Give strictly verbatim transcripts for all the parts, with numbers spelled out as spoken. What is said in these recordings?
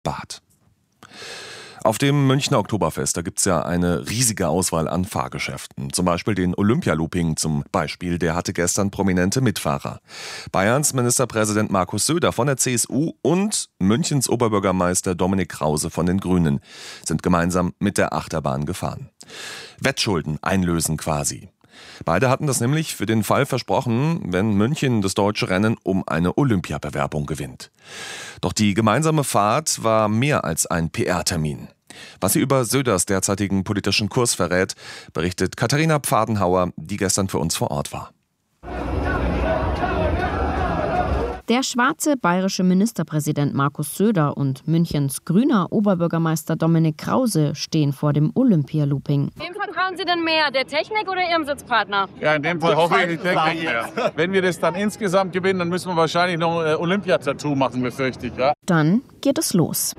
Bad. Auf dem Münchner Oktoberfest, da gibt es ja eine riesige Auswahl an Fahrgeschäften. Zum Beispiel den Olympia-Looping zum Beispiel, der hatte gestern prominente Mitfahrer. Bayerns Ministerpräsident Markus Söder von der C S U und Münchens Oberbürgermeister Dominik Krause von den Grünen sind gemeinsam mit der Achterbahn gefahren. Wettschulden einlösen quasi. Beide hatten das nämlich für den Fall versprochen, wenn München das deutsche Rennen um eine Olympiabewerbung gewinnt. Doch die gemeinsame Fahrt war mehr als ein P R-Termin. Was sie über Söders derzeitigen politischen Kurs verrät, berichtet Katharina Pfadenhauer, die gestern für uns vor Ort war. Der schwarze bayerische Ministerpräsident Markus Söder und Münchens grüner Oberbürgermeister Dominik Krause stehen vor dem Olympia-Looping. Wem vertrauen Sie denn mehr, der Technik oder Ihrem Sitzpartner? Ja, in dem Fall hoffe ich die Technik mehr. Wenn wir das dann insgesamt gewinnen, dann müssen wir wahrscheinlich noch ein Olympia-Tattoo machen, befürchte ich. Ja? Dann geht es los.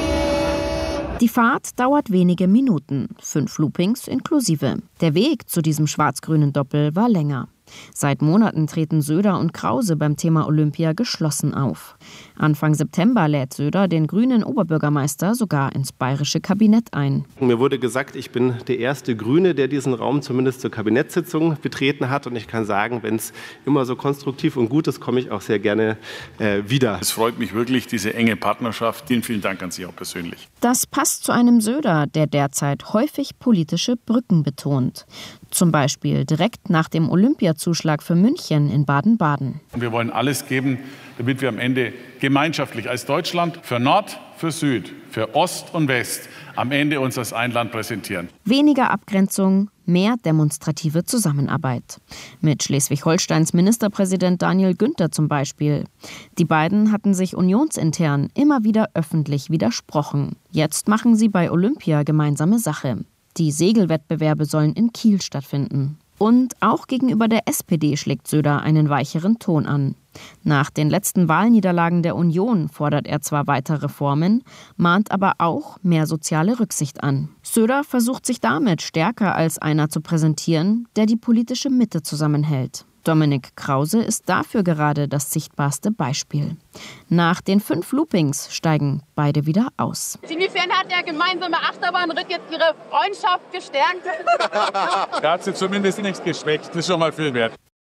Die Fahrt dauert wenige Minuten, fünf Loopings inklusive. Der Weg zu diesem schwarz-grünen Doppel war länger. Seit Monaten treten Söder und Krause beim Thema Olympia geschlossen auf. Anfang September lädt Söder den grünen Oberbürgermeister sogar ins bayerische Kabinett ein. Mir wurde gesagt, ich bin der erste Grüne, der diesen Raum zumindest zur Kabinettssitzung betreten hat. Und ich kann sagen, wenn es immer so konstruktiv und gut ist, komme ich auch sehr gerne äh, wieder. Es freut mich wirklich, diese enge Partnerschaft. Vielen, vielen Dank an Sie auch persönlich. Das passt zu einem Söder, der derzeit häufig politische Brücken betont. Zum Beispiel direkt nach dem Olympiazuschlag für München in Baden-Baden. Wir wollen alles geben, damit wir am Ende gemeinschaftlich als Deutschland für Nord, für Süd, für Ost und West am Ende uns als ein Land präsentieren. Weniger Abgrenzung, mehr demonstrative Zusammenarbeit. Mit Schleswig-Holsteins Ministerpräsident Daniel Günther zum Beispiel. Die beiden hatten sich unionsintern immer wieder öffentlich widersprochen. Jetzt machen sie bei Olympia gemeinsame Sache. Die Segelwettbewerbe sollen in Kiel stattfinden. Und auch gegenüber der S P D schlägt Söder einen weicheren Ton an. Nach den letzten Wahlniederlagen der Union fordert er zwar weiter Reformen, mahnt aber auch mehr soziale Rücksicht an. Söder versucht sich damit stärker als einer zu präsentieren, der die politische Mitte zusammenhält. Dominik Krause ist dafür gerade das sichtbarste Beispiel. Nach den fünf Loopings steigen beide wieder aus. Inwiefern hat der gemeinsame Achterbahnritt jetzt Ihre Freundschaft gestärkt? Da hat sie zumindest nichts geschwächt. Das ist schon mal viel wert.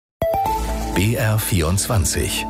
B R vierundzwanzig.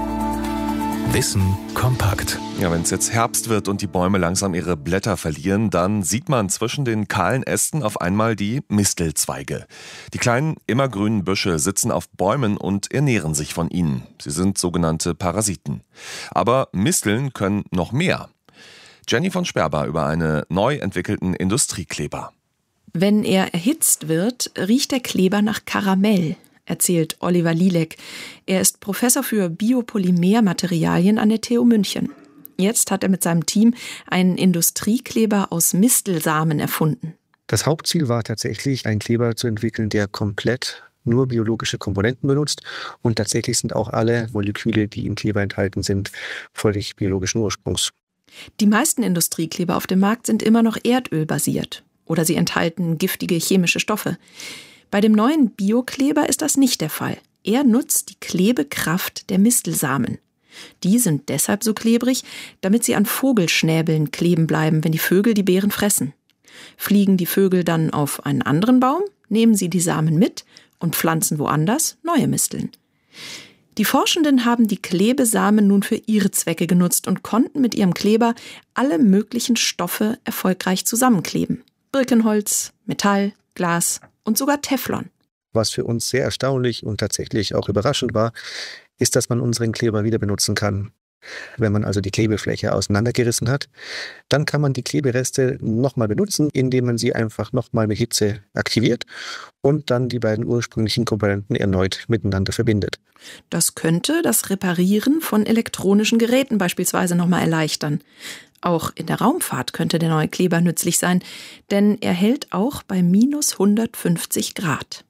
Wissen kompakt. Ja, wenn es jetzt Herbst wird und die Bäume langsam ihre Blätter verlieren, dann sieht man zwischen den kahlen Ästen auf einmal die Mistelzweige. Die kleinen, immergrünen Büsche sitzen auf Bäumen und ernähren sich von ihnen. Sie sind sogenannte Parasiten. Aber Misteln können noch mehr. Jenny von Sperber über einen neu entwickelten Industriekleber. Wenn er erhitzt wird, riecht der Kleber nach Karamell, erzählt Oliver Lielek. Er ist Professor für Biopolymermaterialien an der T U München. Jetzt hat er mit seinem Team einen Industriekleber aus Mistelsamen erfunden. Das Hauptziel war tatsächlich, einen Kleber zu entwickeln, der komplett nur biologische Komponenten benutzt. Und tatsächlich sind auch alle Moleküle, die im Kleber enthalten sind, völlig biologischen Ursprungs. Die meisten Industriekleber auf dem Markt sind immer noch erdölbasiert oder sie enthalten giftige chemische Stoffe. Bei dem neuen Biokleber ist das nicht der Fall. Er nutzt die Klebekraft der Mistelsamen. Die sind deshalb so klebrig, damit sie an Vogelschnäbeln kleben bleiben, wenn die Vögel die Beeren fressen. Fliegen die Vögel dann auf einen anderen Baum, nehmen sie die Samen mit und pflanzen woanders neue Misteln. Die Forschenden haben die Klebesamen nun für ihre Zwecke genutzt und konnten mit ihrem Kleber alle möglichen Stoffe erfolgreich zusammenkleben. Birkenholz, Metall, Glas und sogar Teflon. Was für uns sehr erstaunlich und tatsächlich auch überraschend war, ist, dass man unseren Kleber wieder benutzen kann. Wenn man also die Klebefläche auseinandergerissen hat, dann kann man die Klebereste nochmal benutzen, indem man sie einfach nochmal mit Hitze aktiviert und dann die beiden ursprünglichen Komponenten erneut miteinander verbindet. Das könnte das Reparieren von elektronischen Geräten beispielsweise nochmal erleichtern. Auch in der Raumfahrt könnte der neue Kleber nützlich sein, denn er hält auch bei minus hundertfünfzig Grad.